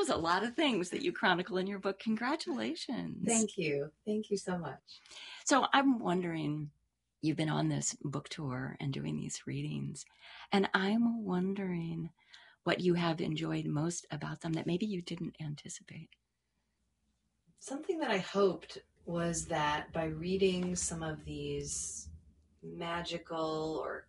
is a lot of things that you chronicle in your book. Congratulations. Thank you. Thank you so much. So I'm wondering, you've been on this book tour and doing these readings, and I'm wondering what you have enjoyed most about them that maybe you didn't anticipate. Something that I hoped was that by reading some of these magical or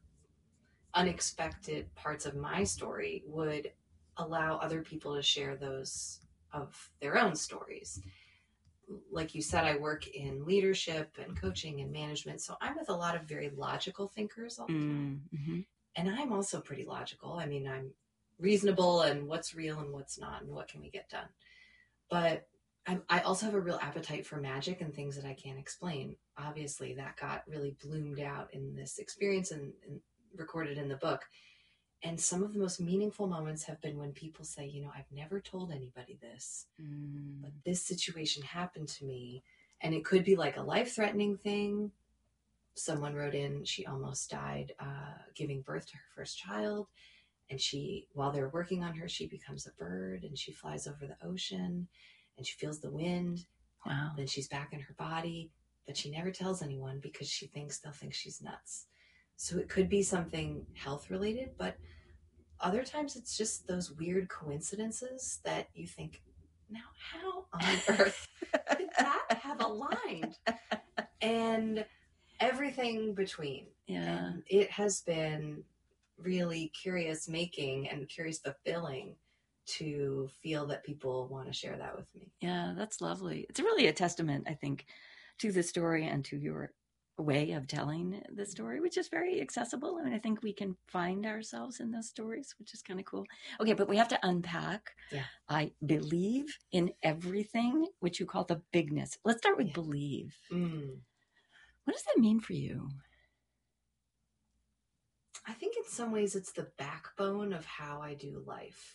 unexpected parts of my story would allow other people to share those of their own stories. Like you said, I work in leadership and coaching and management, so I'm with a lot of very logical thinkers all the time. Mm-hmm. And I'm also pretty logical. I mean, I'm reasonable and what's real and what's not and what can we get done. But I also have a real appetite for magic and things that I can't explain. Obviously, that got really bloomed out in this experience and recorded in the book. And some of the most meaningful moments have been when people say, you know, I've never told anybody this, but this situation happened to me. And it could be like a life-threatening thing. Someone wrote in, she almost died giving birth to her first child. And while they're working on her, she becomes a bird and she flies over the ocean and she feels the wind. Wow. Then she's back in her body, but she never tells anyone because she thinks they'll think she's nuts. So it could be something health related, but other times it's just those weird coincidences that you think, now how on earth did that have aligned? And everything between. Yeah. And it has been really curious making and curious fulfilling to feel that people want to share that with me. Yeah, that's lovely. It's really a testament, I think, to the story and to your way of telling the story, which is very accessible. I mean, I think we can find ourselves in those stories, which is kind of cool. Okay, but we have to unpack. Yeah. I believe in everything, which you call the bigness. Let's start with believe. What does that mean for you? I think in some ways it's the backbone of how I do life.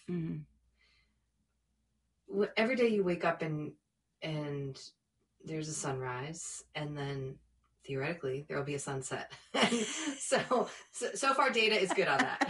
Every day you wake up and there's a sunrise, and then theoretically there will be a sunset. so far data is good on that.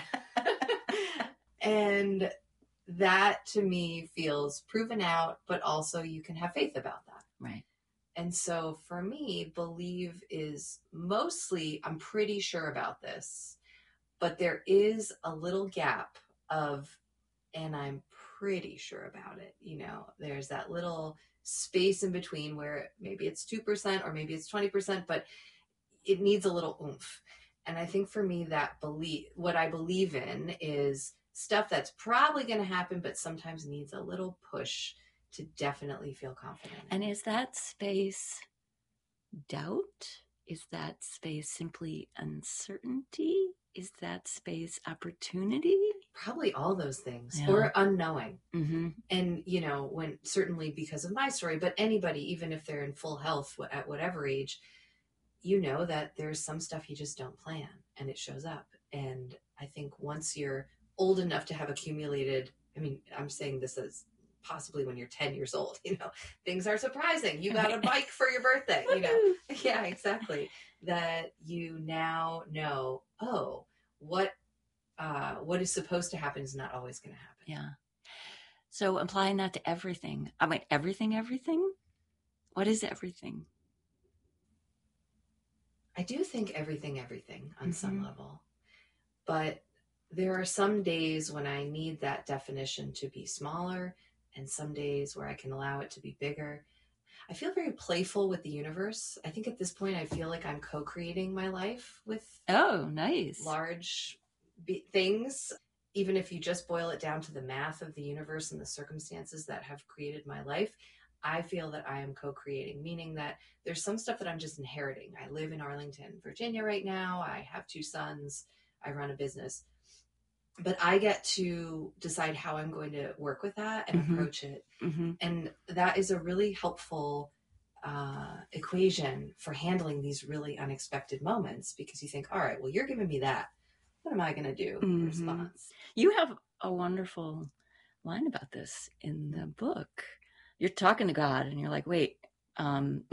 And that to me feels proven out, but also you can have faith about that. Right. And so for me, believe is mostly, I'm pretty sure about this, but there is a little gap of, and I'm pretty sure about it. You know, there's that little space in between where maybe it's 2% or maybe it's 20%, but it needs a little oomph. And I think for me, what I believe in is stuff that's probably going to happen, but sometimes needs a little push to definitely feel confident. And is that space doubt? Is that space simply uncertainty? Is that space opportunity? Probably all those things, or unknowing. Mm-hmm. And, you know, certainly because of my story, but anybody, even if they're in full health at whatever age, you know that there's some stuff you just don't plan and it shows up. And I think once you're old enough to have accumulated, I mean, I'm saying this as possibly when you're 10 years old, you know, things are surprising. You got a bike for your birthday, you know? Yeah, exactly. That you now know, oh, what is supposed to happen is not always going to happen. Yeah. So applying that to everything. I mean, everything? What is everything? I do think everything on some level. But there are some days when I need that definition to be smaller and some days where I can allow it to be bigger. I feel very playful with the universe. I think at this point, I feel like I'm co-creating my life with nice large things. Even if you just boil it down to the math of the universe and the circumstances that have created my life, I feel that I am co-creating, meaning that there's some stuff that I'm just inheriting. I live in Arlington, Virginia right now. I have 2 sons. I run a business. But I get to decide how I'm going to work with that and approach it. And that is a really helpful equation for handling these really unexpected moments, because you think, all right, well, you're giving me that. What am I going to do in response? You have a wonderful line about this in the book. You're talking to God and you're like, wait, what am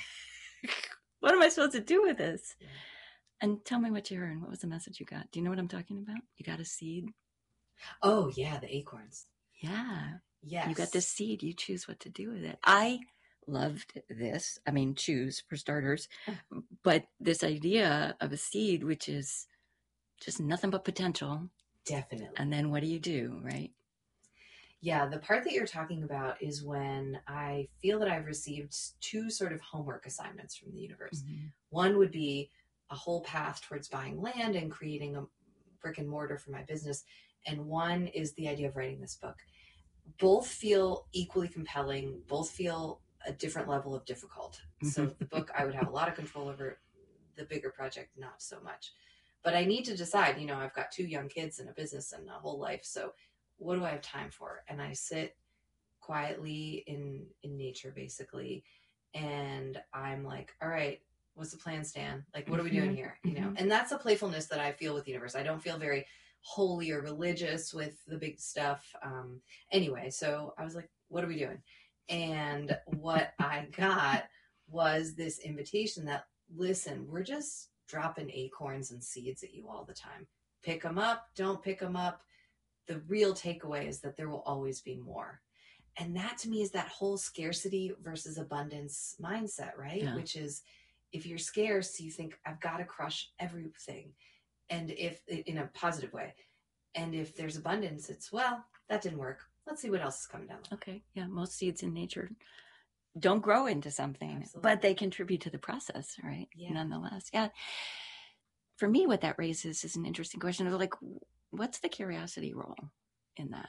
I supposed to do with this? Yeah. And tell me what you heard. What was the message you got? Do you know what I'm talking about? You got a seed? Oh, yeah, the acorns. Yeah. Yes. You got this seed, you choose what to do with it. I loved this. I mean, choose for starters, but this idea of a seed, which is just nothing but potential. Definitely. And then what do you do, right? Yeah, the part that you're talking about is when I feel that I've received two sort of homework assignments from the universe. Mm-hmm. One would be a whole path towards buying land and creating a brick and mortar for my business. And one is the idea of writing this book. Both feel equally compelling, both feel a different level of difficult. So the book, I would have a lot of control over. The bigger project, not so much. But I need to decide, I've got two young kids and a business and a whole life. So what do I have time for? And I sit quietly in nature, basically. And I'm like, all right, what's the plan, Stan? Like, what are we doing here? And that's a playfulness that I feel with the universe. I don't feel very holy or religious with the big stuff. Anyway, so I was like, what are we doing? And what I got was this invitation that, listen, we're just dropping acorns and seeds at you all the time. Pick them up, don't pick them up. The real takeaway is that there will always be more. And that to me is that whole scarcity versus abundance mindset, right? Yeah. Which is, if you're scarce, you think, I've got to crush everything. And if in a positive way, and if there's abundance, it's, well, that didn't work. Let's see what else is coming down. Okay. Yeah. Most seeds in nature don't grow into something, Absolutely. but they contribute to the process, right? Yeah. Nonetheless. Yeah. For me, what that raises is an interesting question of like, what's the curiosity role in that?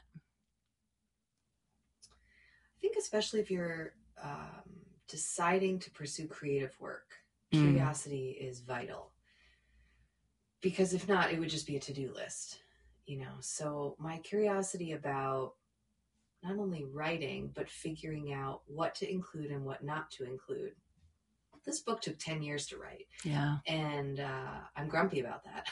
I think especially if you're deciding to pursue creative work, curiosity is vital. Because if not, it would just be a to-do list, So my curiosity about not only writing, but figuring out what to include and what not to include. This book took 10 years to write. Yeah. And I'm grumpy about that.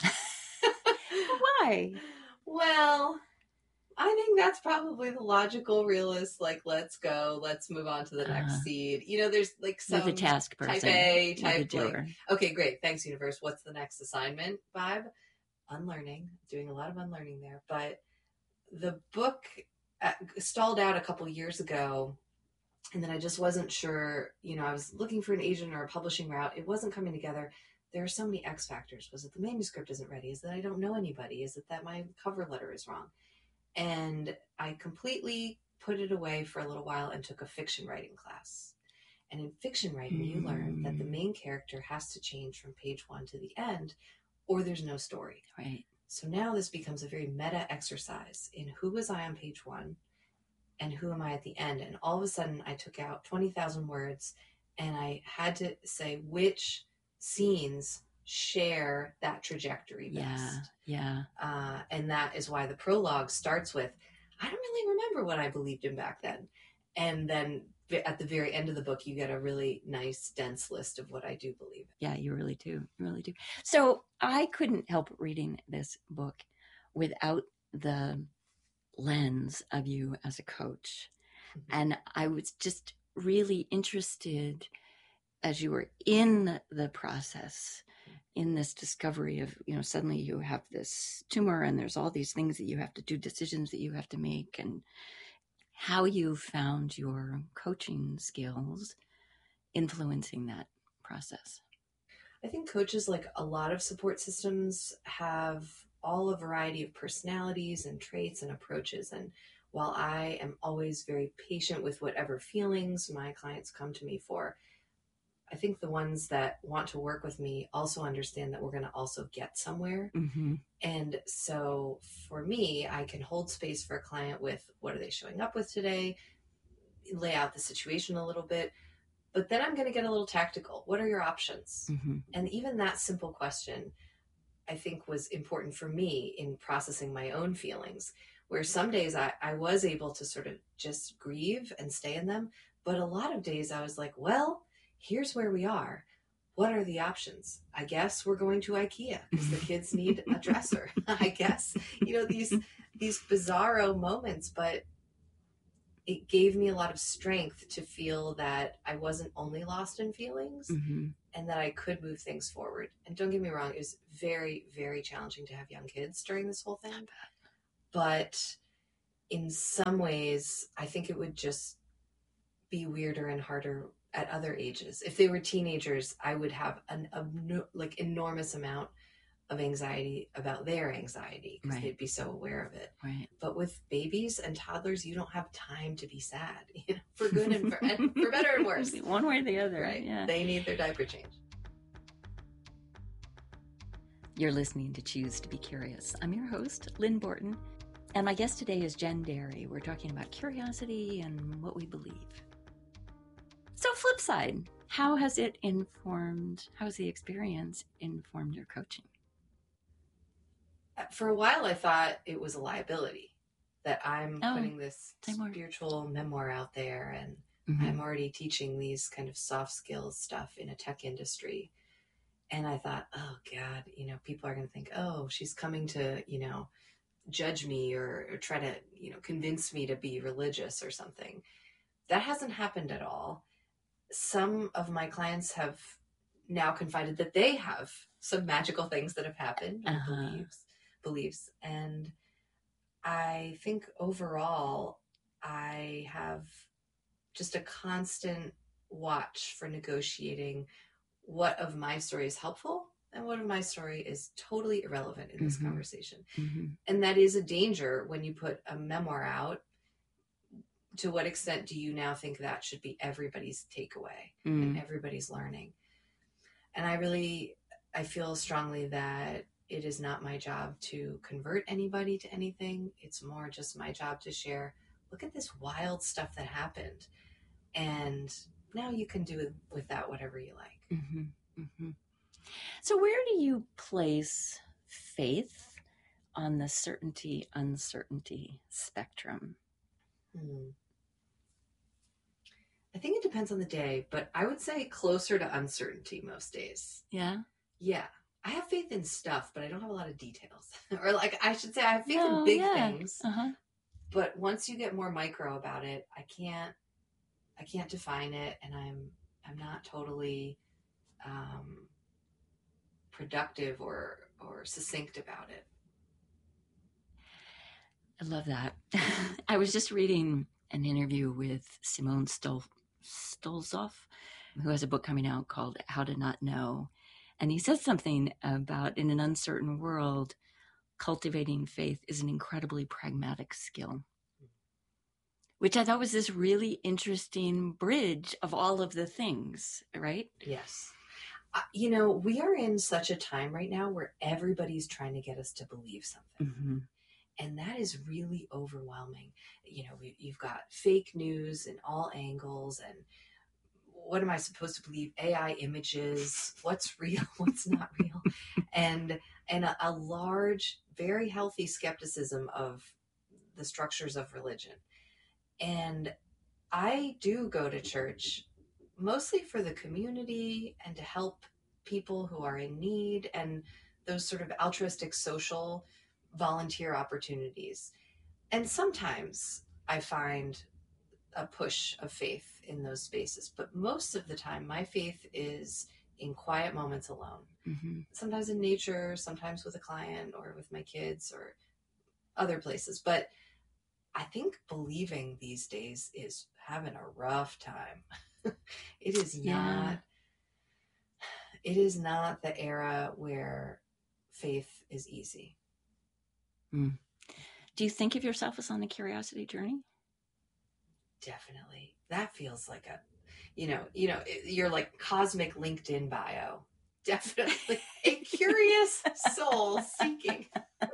Why? Well, I think that's probably the logical realist, like, let's go, let's move on to the next seed. There's like some You're the task person. type A, type like, okay, great, thanks universe. What's the next assignment vibe? Unlearning, doing a lot of unlearning there. But the book stalled out a couple years ago. And then I just wasn't sure, I was looking for an agent or a publishing route. It wasn't coming together. There are so many X factors. Was it the manuscript isn't ready? Is it that I don't know anybody? Is it that my cover letter is wrong? And I completely put it away for a little while and took a fiction writing class. And in fiction writing, you learn that the main character has to change from page 1 to the end, or there's no story. Right. So now this becomes a very meta exercise in who was I on page 1 and who am I at the end. And all of a sudden I took out 20,000 words and I had to say which scenes share that trajectory best. Yeah. And that is why the prologue starts with, I don't really remember what I believed in back then. And then at the very end of the book, you get a really nice, dense list of what I do believe. Yeah, you really do. You really do. So I couldn't help reading this book without the lens of you as a coach. Mm-hmm. And I was just really interested as you were in the process, in this discovery of, suddenly you have this tumor and there's all these things that you have to do, decisions that you have to make, and how you found your coaching skills influencing that process. I think coaches, like a lot of support systems, have all a variety of personalities and traits and approaches. And while I am always very patient with whatever feelings my clients come to me for, I think the ones that want to work with me also understand that we're going to also get somewhere. Mm-hmm. And so for me, I can hold space for a client with what are they showing up with today, lay out the situation a little bit, but then I'm going to get a little tactical. What are your options? Mm-hmm. And even that simple question, I think, was important for me in processing my own feelings, where some days I was able to sort of just grieve and stay in them. But a lot of days I was like, well, here's where we are. What are the options? I guess we're going to IKEA because the kids need a dresser. I guess, these bizarro moments, but it gave me a lot of strength to feel that I wasn't only lost in feelings, mm-hmm. and that I could move things forward. And don't get me wrong, it was very, very challenging to have young kids during this whole thing. But in some ways, I think it would just be weirder and harder at other ages. If they were teenagers, I would have an like enormous amount of anxiety about their anxiety because Right. they'd be so aware of it. Right. But with babies and toddlers, you don't have time to be sad, for good and for better and worse. One way or the other. Right. Yeah. They need their diaper change. You're listening to Choose to Be Curious. I'm your host, Lynn Borton, and my guest today is Jen Derry. We're talking about curiosity and what we believe. So, flip side, how has the experience informed your coaching? For a while, I thought it was a liability, that I'm putting this spiritual memoir out there, and I'm already teaching these kind of soft skills stuff in a tech industry. And I thought, oh God, people are going to think, oh, she's coming to, judge me or try to, convince me to be religious or something. That hasn't happened at all. Some of my clients have now confided that they have some magical things that have happened, beliefs. And I think overall, I have just a constant watch for negotiating what of my story is helpful and what of my story is totally irrelevant in this conversation. And that is a danger when you put a memoir out. To what extent do you now think that should be everybody's takeaway and everybody's learning? And I feel strongly that it is not my job to convert anybody to anything. It's more just my job to share, look at this wild stuff that happened. And now you can do with that whatever you like. So where do you place faith on the certainty-uncertainty spectrum? I think it depends on the day, but I would say closer to uncertainty most days. Yeah? Yeah. I have faith in stuff, but I don't have a lot of details. Or I should say I have faith in big things. But once you get more micro about it, I can't define it, and I'm not totally productive or succinct about it. I love that. I was just reading an interview with Simone Stolzoff, who has a book coming out called How to Not Know. And he says something about, in an uncertain world, cultivating faith is an incredibly pragmatic skill, which I thought was this really interesting bridge of all of the things, right? Yes. We are in such a time right now where everybody's trying to get us to believe something. And that is really overwhelming. You've got fake news in all angles, and what am I supposed to believe? AI images, what's real, what's not real, and a large, very healthy skepticism of the structures of religion. And I do go to church mostly for the community and to help people who are in need and those sort of altruistic social volunteer opportunities. And sometimes I find a push of faith in those spaces, but most of the time my faith is in quiet moments alone. Sometimes in nature, sometimes with a client or with my kids or other places. But I think believing these days is having a rough time. It is not the era where faith is easy. Do you think of yourself as on a curiosity journey? Definitely. That feels like you're like cosmic LinkedIn bio. Definitely a curious soul seeking.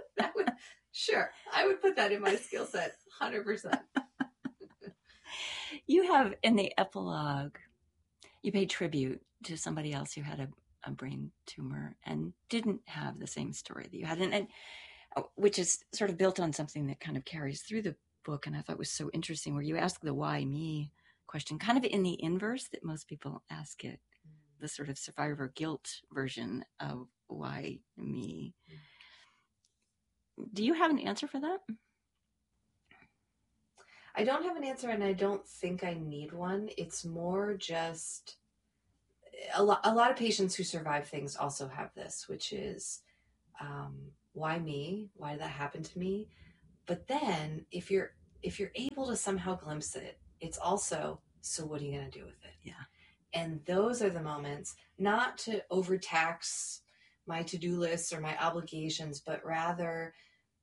I would put that in my skill set, 100%. You have, in the epilogue, you pay tribute to somebody else who had a brain tumor and didn't have the same story that you had, and which is sort of built on something that kind of carries through the book, and I thought was so interesting, where you ask the why me question, kind of in the inverse that most people ask it, the sort of survivor guilt version of why me. Do you have an answer for that? I don't have an answer, and I don't think I need one. It's more just a lot of patients who survive things also have this, which is why me? Why did that happen to me? But then if you're if you're able to somehow glimpse it, it's also, so what are you going to do with it? Yeah. And those are the moments, not to overtax my to-do lists or my obligations, but rather,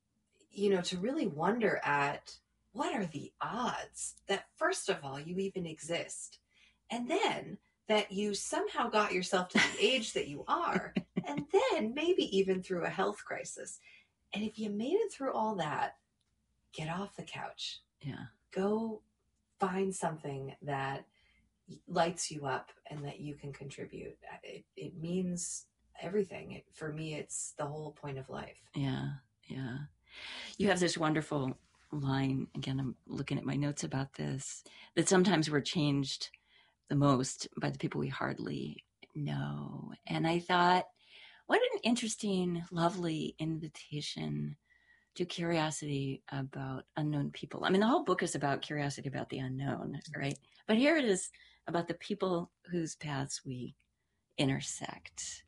to really wonder at, what are the odds that, first of all, you even exist, and then that you somehow got yourself to the age that you are, and then maybe even through a health crisis. And if you made it through all that, get off the couch. Yeah. Go find something that lights you up and that you can contribute. It means everything. For me, it's the whole point of life. Yeah. Yeah. You have this wonderful line, again, I'm looking at my notes about this, that sometimes we're changed the most by the people we hardly know. And I thought, what an interesting, lovely invitation to curiosity about unknown people. I mean, the whole book is about curiosity about the unknown, right? But here it is about the people whose paths we intersect,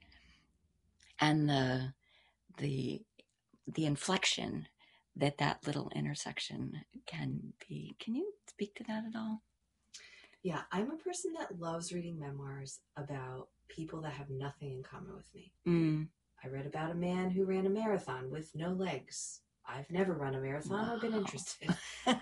and the inflection that little intersection can be. Can you speak to that at all? Yeah, I'm a person that loves reading memoirs about people that have nothing in common with me. I read about a man who ran a marathon with no legs. I've never run a marathon or been interested.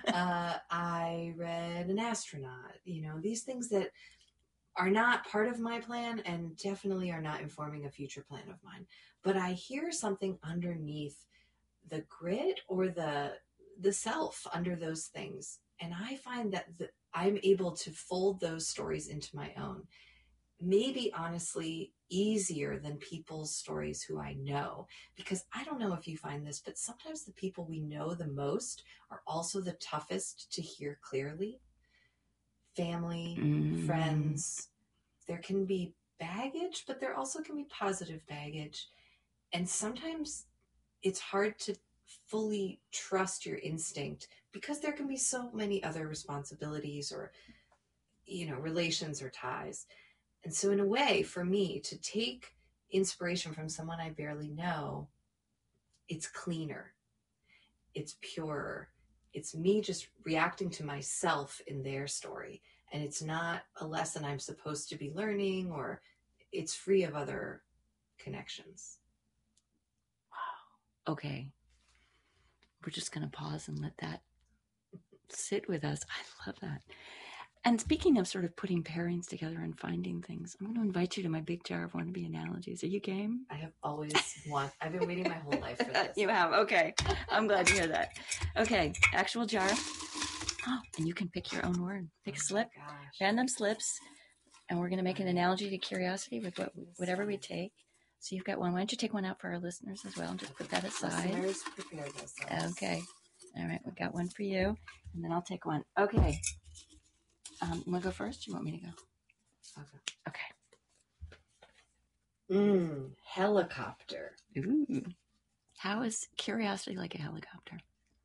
I read an astronaut. These things that are not part of my plan and definitely are not informing a future plan of mine. But I hear something underneath the grit or the self under those things. And I find that I'm able to fold those stories into my own. Maybe honestly easier than people's stories who I know, because I don't know if you find this, but sometimes the people we know the most are also the toughest to hear clearly. Family, friends, there can be baggage, but there also can be positive baggage. And sometimes it's hard to fully trust your instinct because there can be so many other responsibilities or, relations or ties. And so in a way, for me to take inspiration from someone I barely know, it's cleaner, it's purer. It's me just reacting to myself in their story. And it's not a lesson I'm supposed to be learning, or it's free of other connections. Wow. Okay. We're just going to pause and let that sit with us. I love that. And speaking of sort of putting pairings together and finding things, I'm going to invite you to my big jar of wannabe analogies. Are you game? I have always I've been waiting my whole life for this. You have? Okay. I'm glad to hear that. Okay. Actual jar. Oh, and you can pick your own word. Pick a slip. Random slips. And we're going to make an analogy to curiosity with whatever we take. So you've got one. Why don't you take one out for our listeners as well and just put that aside. Listeners, prepare themselves. Okay. All right. We got one for you. And then I'll take one. Okay. You want to go first? Or you want me to go? Okay. Helicopter. Ooh. How is curiosity like a helicopter?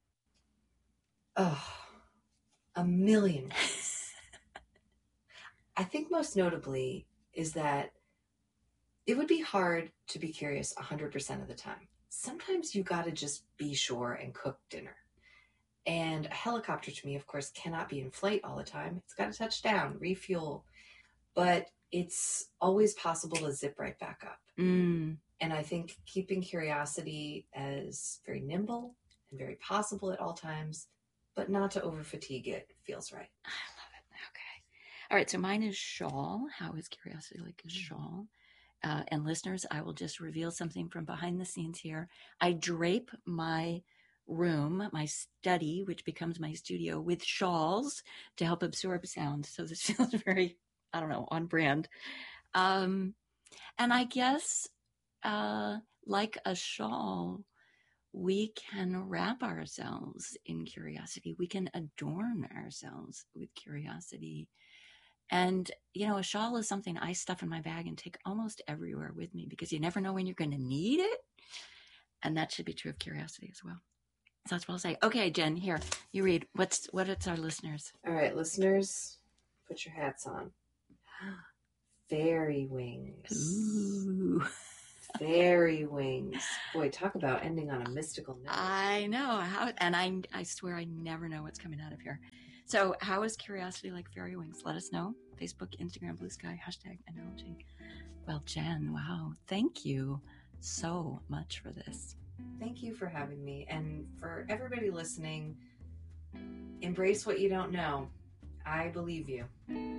Oh, a million ways. I think most notably is that it would be hard to be curious 100% of the time. Sometimes you got to just be sure and cook dinner. And a helicopter, to me, of course, cannot be in flight all the time. It's got to touch down, refuel. But it's always possible to zip right back up. And I think keeping curiosity as very nimble and very possible at all times, but not to over fatigue it, feels right. I love it. Okay. All right. So mine is shawl. How is curiosity like a shawl? And listeners, I will just reveal something from behind the scenes here. I drape my room, my study, which becomes my studio, with shawls to help absorb sound. So this feels very, I don't know, on brand. And I guess like a shawl, we can wrap ourselves in curiosity. We can adorn ourselves with curiosity. And, a shawl is something I stuff in my bag and take almost everywhere with me because you never know when you're going to need it. And that should be true of curiosity as well. So that's what I'll say. Okay, Jen, here, you read. What it's our listeners? All right, listeners, put your hats on. Fairy wings. Ooh. Fairy wings. Boy, talk about ending on a mystical note. I know how, and I swear I never know what's coming out of here. So, how is curiosity like fairy wings? Let us know. Facebook, Instagram, Blue Sky, #analogy. Well, Jen, wow, thank you so much for this. Thank you for having me, and for everybody listening. Embrace what you don't know. I believe you.